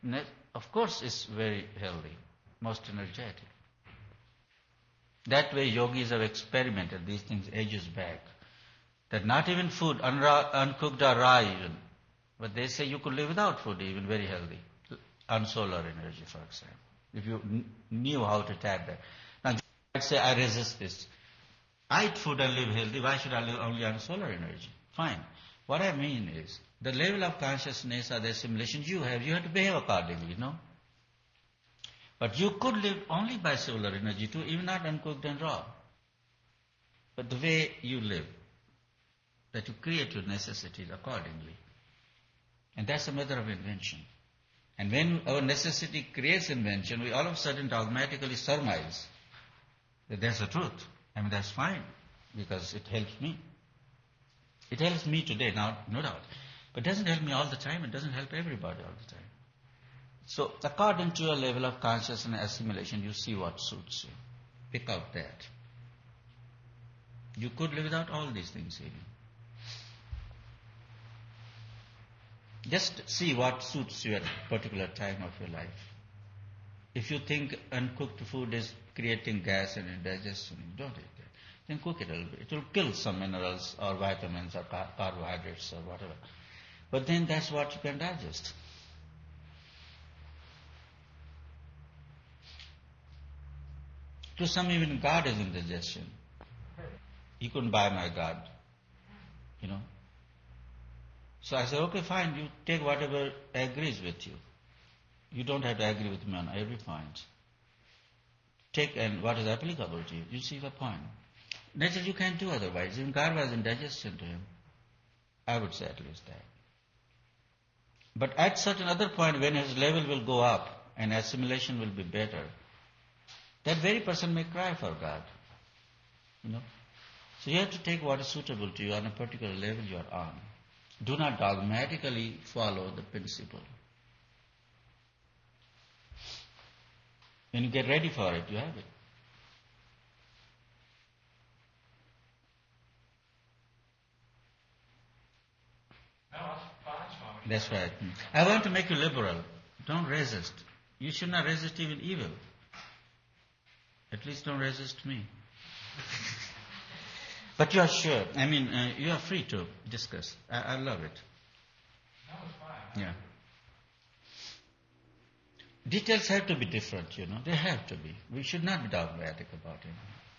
of course it's very healthy, most energetic. That way yogis have experimented these things ages back. That not even food, uncooked or raw even, but they say you could live without food even very healthy. On solar energy, for example. If you knew how to tap that. Now you might say, I resist this. I eat food and live healthy. Why should I live only on solar energy? Fine. What I mean is, the level of consciousness or the assimilation you have to behave accordingly, no? But you could live only by solar energy too, even not uncooked and raw. But the way you live, that you create your necessities accordingly. And that's a matter of invention. And when our necessity creates invention, we all of a sudden dogmatically surmise that that's the truth. I mean, that's fine, because it helps me. It helps me today, now, no doubt. But it doesn't help me all the time. It doesn't help everybody all the time. So, according to your level of consciousness and assimilation, you see what suits you. Pick out that. You could live without all these things even. Just see what suits you at a particular time of your life. If you think uncooked food is creating gas and indigestion, don't eat that. Then cook it a little bit. It will kill some minerals or vitamins or carbohydrates or whatever. But then that's what you can digest. To some even God is indigestion. He couldn't buy my God. So I said, okay, fine, you take whatever agrees with you. You don't have to agree with me on every point. Take and what is applicable to you. You see the point. Nature you can't do otherwise. Even God was indigestion to him. I would say at least that. But at certain other point when his level will go up and assimilation will be better, that very person may cry for God. So you have to take what is suitable to you on a particular level you are on. Do not dogmatically follow the principle. When you get ready for it, you have it. That's right. I want to make you liberal. Don't resist. You should not resist even evil. At least don't resist me. But you are sure. I mean, you are free to discuss. I love it. That was fine. Yeah. Details have to be different, They have to be. We should not be dogmatic about it.